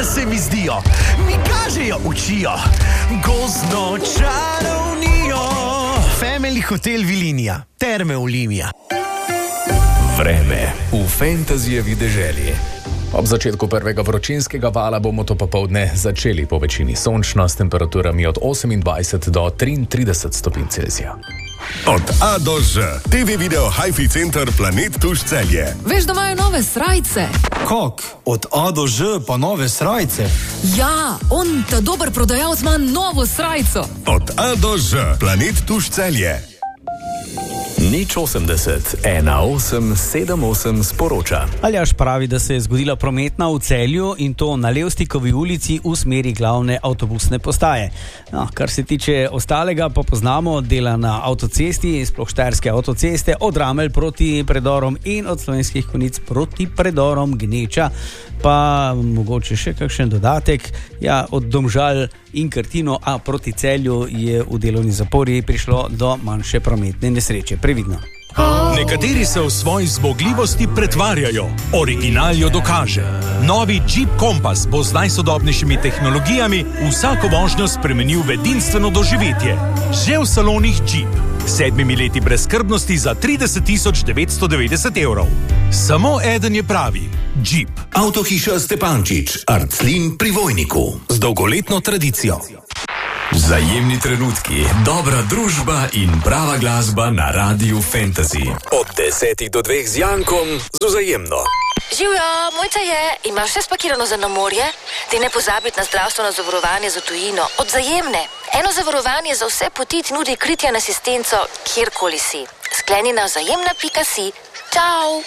kar se mi zdijo, mi kažejo, učijo, gozdno čarovnijo. Family Hotel Vilinija, Terme Olimia. Vreme v Fantasyjevi deželi. Ob začetku prvega vročinskega vala bomo to popoldne začeli po večini sončno s temperaturami od 28 do 33 stopinj Celzija. Od A do Ž. TV video Hi-Fi Center Planet Tuš Celje. Veš, da imajo nove srajce? Kak? Od A do Ž pa nove srajce? Ja, on, ta dober prodajalec, ima novo srajco. Od A do Ž. Planet Tuš Celje. Nič 80 1878 sporoča. Aljaž pravi, da se je zgodila prometna v Celju in to na Levstikovi ulici v smeri glavne avtobusne postaje. No, kar se tiče ostalega, pa poznamo dela na avtocesti, sploh štajerske avtoceste, od Ramelj proti predorom in od Slovenskih Konjic proti predorom Gneča. Pa mogoče še kakšen dodatek. Ja, od Domžal in Krtino, a proti Celju je v delovni zapori prišlo do manjše prometne nesreče. Previdno. Nekateri se v svoji zmogljivosti pretvarjajo, original jo dokaže. Novi Jeep Compass bo z najsodobnejšimi tehnologijami vsako vožnjo spremenil v edinstveno doživetje. Že v salonih Jeep. 7 leti brezskrbnosti za 30 990 evrov. Samo eden je pravi. Jeep. Avtohiša Stepančič, Arclin pri Vojniku. Z dolgoletno tradicijo. Vzajemni trenutki, dobra družba in prava glasba na Radiu Fantasy. Od 10 do 2 z Jankom z Vzajemno. Živjo, mojca je, imaš vse spakirano za na morje? Ti ne pozabiti na zdravstveno zavarovanje za tujino. Od Vzajemne. Eno zavarovanje za vse poti ti nudi kritje in asistenco, kjerkoli si. Skleni na vzajemna.si. Čau!